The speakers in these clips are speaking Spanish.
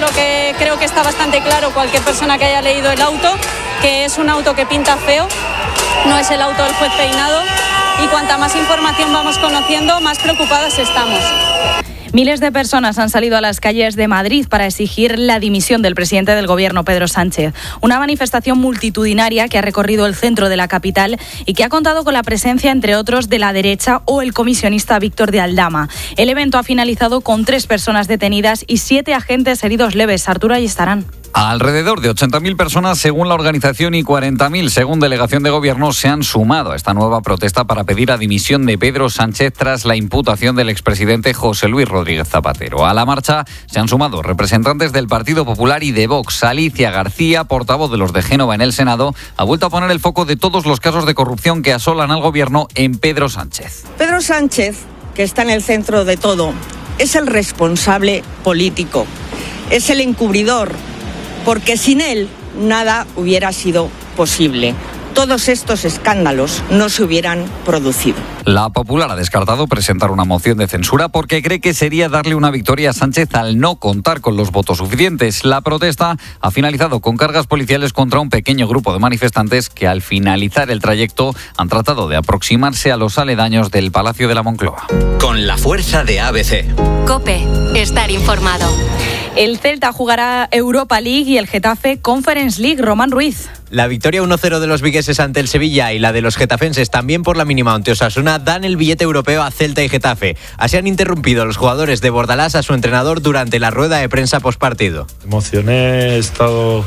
creo que está bastante claro cualquier persona que haya leído el auto, que es un auto que pinta feo, no es el auto del juez Peinado, y cuanta más información vamos conociendo, más preocupadas estamos. Miles de personas han salido a las calles de Madrid para exigir la dimisión del presidente del Gobierno, Pedro Sánchez. Una manifestación multitudinaria que ha recorrido el centro de la capital y que ha contado con la presencia, entre otros, de la derecha o el comisionista Víctor de Aldama. El evento ha finalizado con 3 personas detenidas y 7 agentes heridos leves. Arturo Ayestarán. Alrededor de 80.000 personas, según la organización, y 40.000, según delegación de gobierno, se han sumado a esta nueva protesta para pedir la dimisión de Pedro Sánchez tras la imputación del expresidente José Luis Rodríguez Zapatero. A la marcha se han sumado representantes del Partido Popular y de Vox. Alicia García, portavoz de los de Génova en el Senado, ha vuelto a poner el foco de todos los casos de corrupción que asolan al gobierno en Pedro Sánchez. Pedro Sánchez, que está en el centro de todo, es el responsable político, es el encubridor, porque sin él nada hubiera sido posible. Todos estos escándalos no se hubieran producido. La Popular ha descartado presentar una moción de censura porque cree que sería darle una victoria a Sánchez al no contar con los votos suficientes. La protesta ha finalizado con cargas policiales contra un pequeño grupo de manifestantes que al finalizar el trayecto han tratado de aproximarse a los aledaños del Palacio de la Moncloa. Con la fuerza de ABC. COPE. Estar informado. El Celta jugará Europa League y el Getafe Conference League. Román Ruiz. La victoria 1-0 de los vigueses ante el Sevilla y la de los getafenses también por la mínima ante Osasuna dan el billete europeo a Celta y Getafe. Así han interrumpido los jugadores de Bordalás a su entrenador durante la rueda de prensa postpartido. Emocioné, he estado...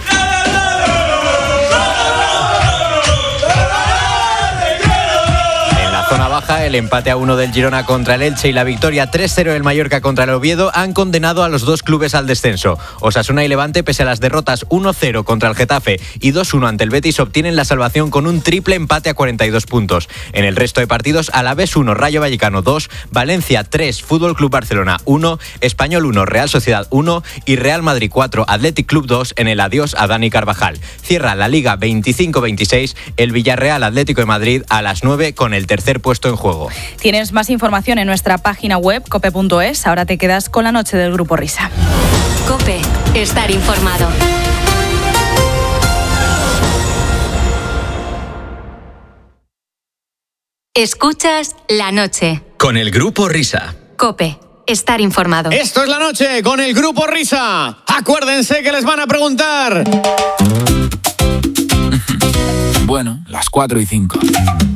Zona baja, el empate a 1 del Girona contra el Elche y la victoria 3-0 del Mallorca contra el Oviedo han condenado a los dos clubes al descenso. Osasuna y Levante, pese a las derrotas 1-0 contra el Getafe y 2-1 ante el Betis, obtienen la salvación con un triple empate a 42 puntos. En el resto de partidos, Alavés 1, Rayo Vallecano 2, Valencia 3, Fútbol Club Barcelona 1, Español 1, Real Sociedad 1 y Real Madrid 4, Athletic Club 2 en el adiós a Dani Carvajal. Cierra la Liga 25-26 el Villarreal Atlético de Madrid a las 9 con el tercer puesto en juego. Tienes más información en nuestra página web cope.es. Ahora te quedas con la noche del Grupo Risa. COPE. Estar informado. Escuchas La Noche. Con el Grupo Risa. COPE. Estar informado. Esto es La Noche con el Grupo Risa. Acuérdense que les van a preguntar. Bueno, las 4:05.